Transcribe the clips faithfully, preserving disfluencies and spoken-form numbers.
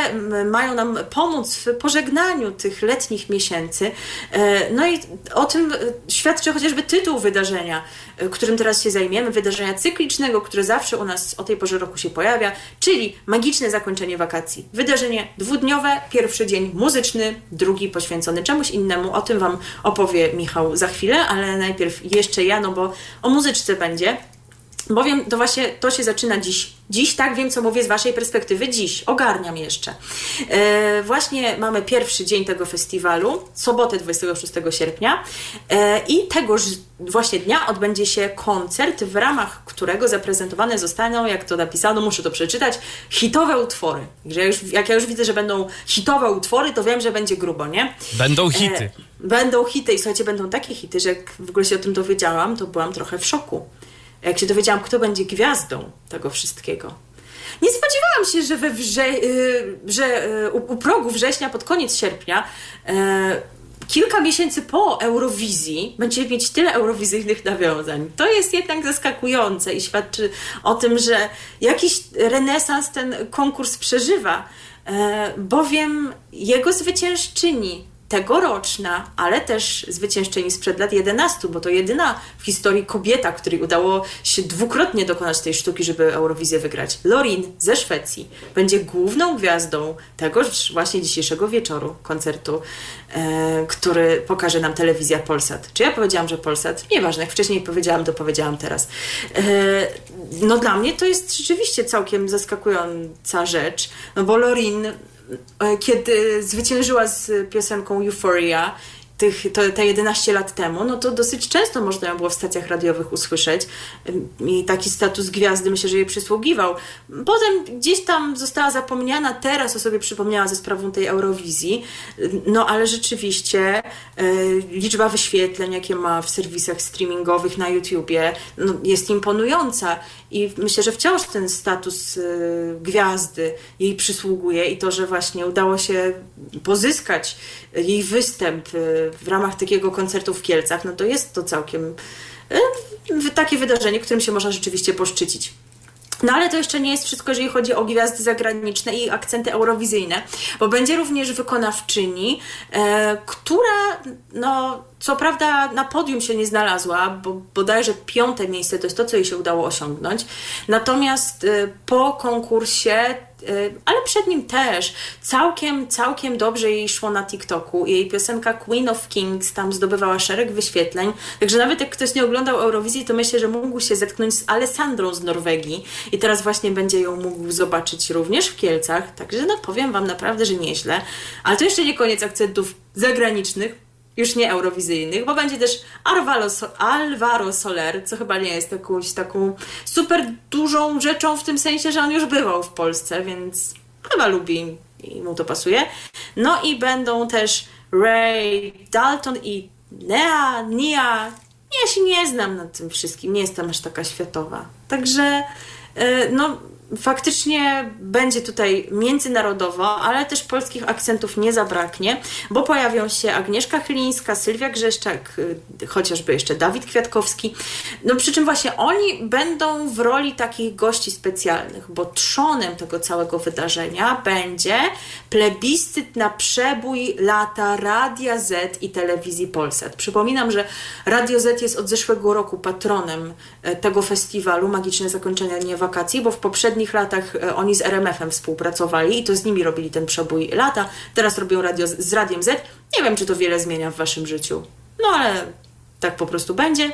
m, mają nam pomóc w pożegnaniu tych letnich miesięcy. No i o tym świadczy chociażby tytuł wydarzenia, którym teraz się zajmiemy, wydarzenia cyklicznego, które zawsze u nas o tej porze roku się pojawia, czyli magiczne zakończenie wakacji. Wydarzenie dwudniowe, pierwszy dzień muzyczny, drugi poświęcony czemuś innemu. O tym Wam opowie Michał za chwilę, ale najpierw jeszcze ja, no bo o muzyczce będzie. Bowiem to właśnie to się zaczyna dziś. Dziś, tak, wiem co mówię z Waszej perspektywy, dziś, ogarniam jeszcze. E, właśnie mamy pierwszy dzień tego festiwalu, sobotę dwudziestego szóstego sierpnia e, i tegoż właśnie dnia odbędzie się koncert, w ramach którego zaprezentowane zostaną, jak to napisano, muszę to przeczytać, hitowe utwory. Że już, jak ja już widzę, że będą hitowe utwory, to wiem, że będzie grubo, nie? Będą hity. E, będą hity i słuchajcie, będą takie hity, że jak w ogóle się o tym dowiedziałam, to byłam trochę w szoku. Jak się dowiedziałam, kto będzie gwiazdą tego wszystkiego. Nie spodziewałam się, że, we wrze... że u, u progu września, pod koniec sierpnia, e, kilka miesięcy po Eurowizji, będziemy mieć tyle eurowizyjnych nawiązań. To jest jednak zaskakujące i świadczy o tym, że jakiś renesans ten konkurs przeżywa, e, bowiem jego zwyciężczyni tegoroczna, ale też zwyciężczyni sprzed lat jedenastu, bo to jedyna w historii kobieta, której udało się dwukrotnie dokonać tej sztuki, żeby Eurowizję wygrać. Loreen ze Szwecji będzie główną gwiazdą tegoż właśnie dzisiejszego wieczoru koncertu, e, który pokaże nam telewizja Polsat. Czy ja powiedziałam, że Polsat? Nieważne, jak wcześniej powiedziałam, to powiedziałam teraz. E, no dla mnie to jest rzeczywiście całkiem zaskakująca rzecz, no bo Loreen, kiedy zwyciężyła z piosenką Euphoria tych, to, te jedenaście lat temu, no to dosyć często można ją było w stacjach radiowych usłyszeć i taki status gwiazdy myślę, że jej przysługiwał. Potem gdzieś tam została zapomniana, teraz o sobie przypomniała ze sprawą tej Eurowizji, no ale rzeczywiście y, liczba wyświetleń, jakie ma w serwisach streamingowych na YouTubie, no, jest imponująca i myślę, że wciąż ten status y, gwiazdy jej przysługuje i to, że właśnie udało się pozyskać jej występ y, w ramach takiego koncertu w Kielcach, no to jest to całkiem y, takie wydarzenie, którym się można rzeczywiście poszczycić. No ale to jeszcze nie jest wszystko, jeżeli chodzi o gwiazdy zagraniczne i akcenty eurowizyjne, bo będzie również wykonawczyni, e, która no co prawda na podium się nie znalazła, bo bodajże piąte miejsce to jest to, co jej się udało osiągnąć. Natomiast e, po konkursie, ale przed nim też całkiem, całkiem dobrze jej szło na TikToku. Jej piosenka Queen of Kings tam zdobywała szereg wyświetleń. Także nawet jak ktoś nie oglądał Eurowizji, to myślę, że mógł się zetknąć z Alessandrą z Norwegii i teraz właśnie będzie ją mógł zobaczyć również w Kielcach. Także no powiem Wam naprawdę, że nieźle. Ale to jeszcze nie koniec akcentów zagranicznych, już nie eurowizyjnych, bo będzie też Alvaro, Alvaro Soler, co chyba nie jest jakąś taką super dużą rzeczą w tym sensie, że on już bywał w Polsce, więc chyba lubi i mu to pasuje. No i będą też Ray Dalton i Nea, Nia. Ja się nie znam na tym wszystkim, nie jestem aż taka światowa. Także no faktycznie będzie tutaj międzynarodowo, ale też polskich akcentów nie zabraknie, bo pojawią się Agnieszka Chylińska, Sylwia Grzeszczak, chociażby jeszcze Dawid Kwiatkowski. No przy czym właśnie oni będą w roli takich gości specjalnych, bo trzonem tego całego wydarzenia będzie plebiscyt na przebój lata Radia Z i telewizji Polsat. Przypominam, że Radio Z jest od zeszłego roku patronem tego festiwalu Magiczne Zakończenie Wakacji, bo w poprzednich latach oni z R M F-em współpracowali i to z nimi robili ten przebój lata. Teraz robią radio z, z Radiem Z. Nie wiem, czy to wiele zmienia w Waszym życiu. No ale tak po prostu będzie.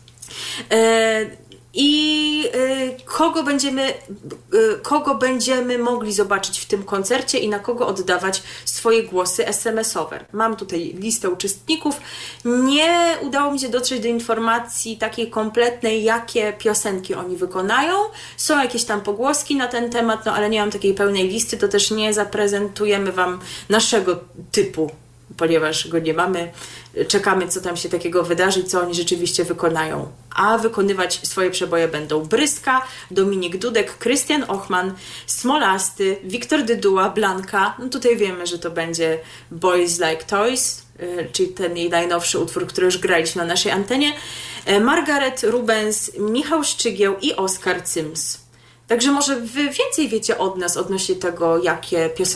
E, I y, kogo będziemy, y, kogo będziemy mogli zobaczyć w tym koncercie i na kogo oddawać swoje głosy es em esowe. Mam tutaj listę uczestników. Nie udało mi się dotrzeć do informacji takiej kompletnej, jakie piosenki oni wykonają. Są jakieś tam pogłoski na ten temat, no ale nie mam takiej pełnej listy, to też nie zaprezentujemy Wam naszego typu, ponieważ go nie mamy. Czekamy, co tam się takiego wydarzy, co oni rzeczywiście wykonają. A wykonywać swoje przeboje będą Bryska, Dominik Dudek, Krystian Ochman, Smolasty, Wiktor Dyduła, Blanka. No tutaj wiemy, że to będzie Boys Like Toys, yy, czyli ten jej najnowszy utwór, który już graliśmy na naszej antenie. Yy, Margaret Rubens, Michał Szczygieł i Oskar Cyms. Także może wy więcej wiecie od nas odnośnie tego, jakie piosenki